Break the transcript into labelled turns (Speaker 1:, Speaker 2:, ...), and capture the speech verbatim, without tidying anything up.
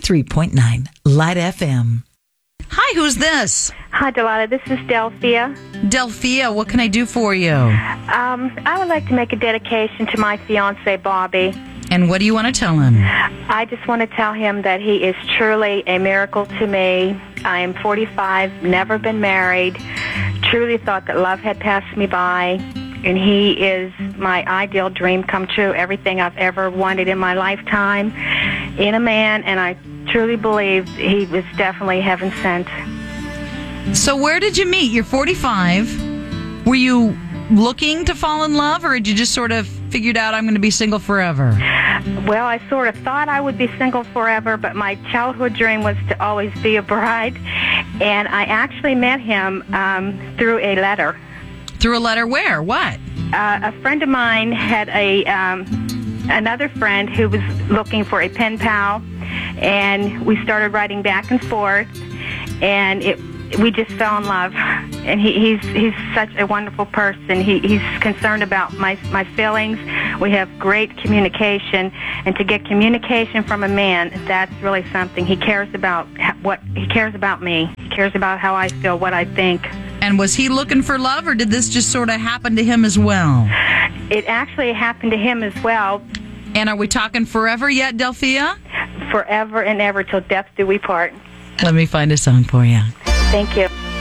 Speaker 1: ninety-three point nine Light F M. Hi, who's this?
Speaker 2: Hi, Delilah. This is Delphia.
Speaker 1: Delphia, what can I do for you?
Speaker 2: Um, I would like to make a dedication to my fiance, Bobby.
Speaker 1: And what do you want to tell him?
Speaker 2: I just want to tell him that he is truly a miracle to me. I am forty-five, never been married, truly thought that love had passed me by, and he is my ideal dream come true, everything I've ever wanted in my lifetime in a man, and I truly believe he was definitely heaven sent.
Speaker 1: So where did you meet? You're forty-five. Were you looking to fall in love, or had you just sort of figured out I'm going to be single forever?
Speaker 2: Well, I sort of thought I would be single forever, but my childhood dream was to always be a bride, and I actually met him um, through a letter.
Speaker 1: Through a letter where? What?
Speaker 2: Uh, a friend of mine had a um, another friend who was looking for a pen pal, and we started writing back and forth, and it we just fell in love. And he, he's he's such a wonderful person. He, he's concerned about my my feelings. We have great communication, and to get communication from a man, that's really something. He cares about what he cares about me. He cares about how I feel, what I think.
Speaker 1: And was he looking for love, or did this just sort of happen to him as well?
Speaker 2: It actually happened to him as well.
Speaker 1: And are we talking forever yet, Delphia?
Speaker 2: Forever and ever till death do we part.
Speaker 1: Let me find a song for you.
Speaker 2: Thank you.